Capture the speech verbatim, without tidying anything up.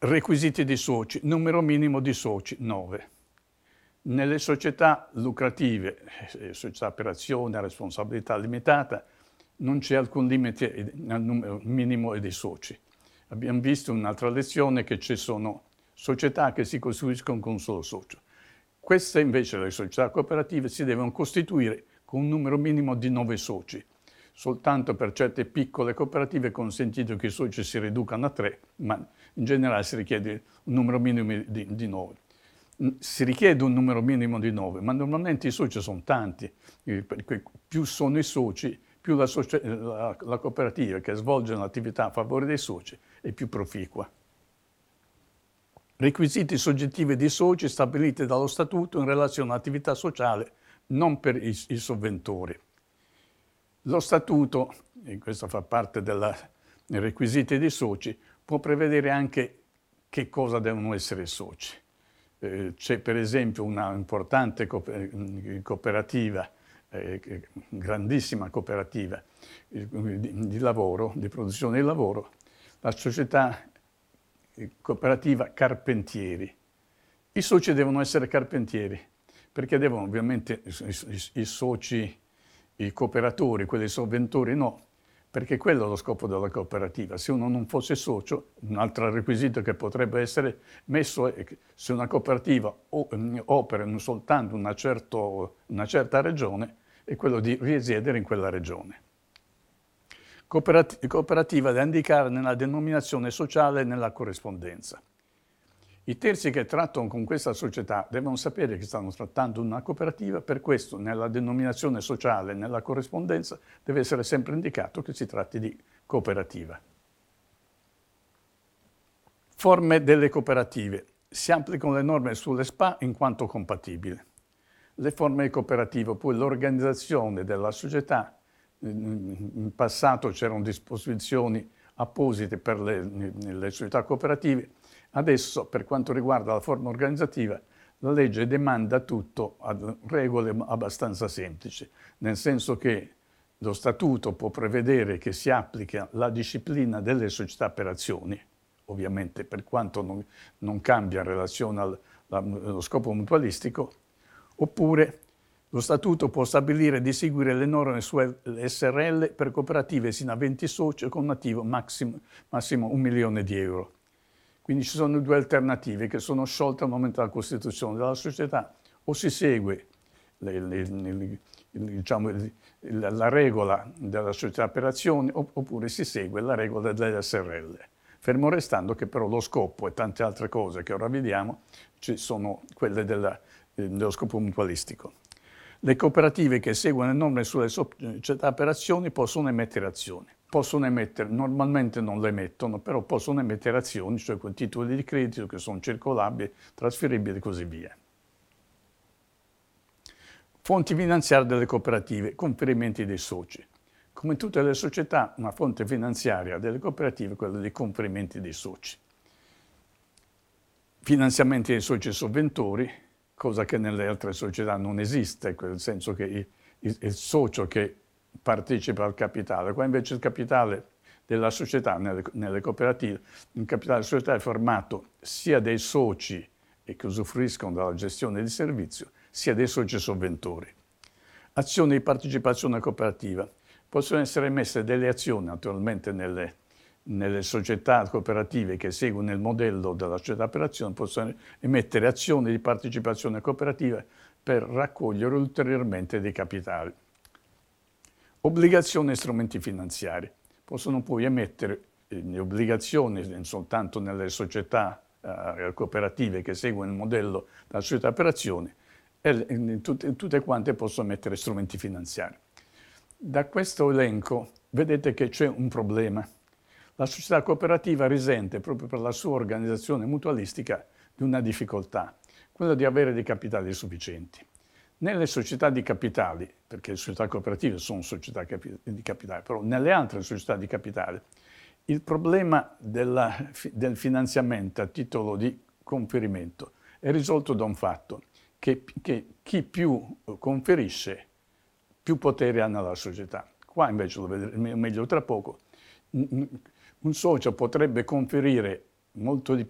Requisiti di soci, numero minimo di soci, nove. Nelle società lucrative, eh, società per azione, responsabilità limitata, non c'è alcun limite al numero minimo di soci. Abbiamo visto in un'altra lezione che ci sono società che si costituiscono con un solo socio. Queste invece, le società cooperative, si devono costituire con un numero minimo di nove soci. Soltanto per certe piccole cooperative è consentito che i soci si riducano a tre, ma in generale si richiede un numero minimo di, di nove. Si richiede un numero minimo di nove, ma normalmente i soci sono tanti. Perché più sono i soci, più la, la, la cooperativa che svolge l'attività a favore dei soci è più proficua. Requisiti soggettivi di soci stabiliti dallo Statuto in relazione all'attività sociale, non per i, i sovventori. Lo Statuto, e questo fa parte dei requisiti dei soci, può prevedere anche che cosa devono essere i soci. Eh, c'è per esempio una importante cooperativa, eh, grandissima cooperativa eh, di, di lavoro, di produzione di lavoro, la società cooperativa Carpentieri. I soci devono essere carpentieri, perché devono ovviamente i, i, i soci, i cooperatori, quelli sovventori no, perché quello è lo scopo della cooperativa. Se uno non fosse socio, un altro requisito che potrebbe essere messo è che se una cooperativa opera in soltanto una, certo, una certa regione, è quello di risiedere in quella regione. Cooperativa da indicare nella denominazione sociale e nella corrispondenza. I terzi che trattano con questa società devono sapere che stanno trattando una cooperativa, per questo nella denominazione sociale e nella corrispondenza deve essere sempre indicato che si tratti di cooperativa. Forme delle cooperative. Si applicano le norme sulle S P A in quanto compatibili. Le forme di cooperativa, poi l'organizzazione della società. In passato c'erano disposizioni apposite per le, le società cooperative. Adesso, per quanto riguarda la forma organizzativa, la legge demanda tutto a regole abbastanza semplici, nel senso che lo Statuto può prevedere che si applica la disciplina delle società per azioni, ovviamente per quanto non, non cambia in relazione al, allo scopo mutualistico, oppure lo Statuto può stabilire di seguire le norme su S R L per cooperative sino a venti soci con un attivo massimo, massimo un milione di euro. Quindi ci sono due alternative che sono sciolte al momento della costituzione della società: o si segue le, le, le, diciamo, la regola della società per azioni oppure si segue la regola delle S R L. Fermo restando che però lo scopo e tante altre cose che ora vediamo ci sono quelle della, dello scopo mutualistico. Le cooperative che seguono le norme sulle società per azioni possono emettere azioni. Possono emettere, normalmente non le emettono, però possono emettere azioni, cioè con titoli di credito che sono circolabili, trasferibili e così via. Fonti finanziarie delle cooperative, conferimenti dei soci. Come in tutte le società, una fonte finanziaria delle cooperative è quella dei conferimenti dei soci. Finanziamenti dei soci sovventori, cosa che nelle altre società non esiste, nel senso che il, il, il socio che partecipa al capitale. Qua invece il capitale della società, nelle, nelle cooperative, il capitale della società è formato sia dei soci che usufruiscono della gestione di servizio, sia dei soci sovventori. Azioni di partecipazione cooperativa. Possono essere emesse delle azioni, naturalmente nelle, nelle società cooperative che seguono il modello della società per azione, possono emettere azioni di partecipazione cooperativa per raccogliere ulteriormente dei capitali. Obbligazioni e strumenti finanziari. Possono poi emettere eh, obbligazioni non soltanto nelle società eh, cooperative che seguono il modello della società per azioni, e in tutte, tutte quante possono emettere strumenti finanziari. Da questo elenco vedete che c'è un problema. La società cooperativa risente, proprio per la sua organizzazione mutualistica, di una difficoltà, quella di avere dei capitali sufficienti. Nelle società di capitali, perché le società cooperative sono società di capitale, però nelle altre società di capitale, il problema della, del finanziamento a titolo di conferimento è risolto da un fatto, che, che chi più conferisce, più potere ha nella società. Qua invece lo vedremo meglio tra poco. Un socio potrebbe conferire molto di più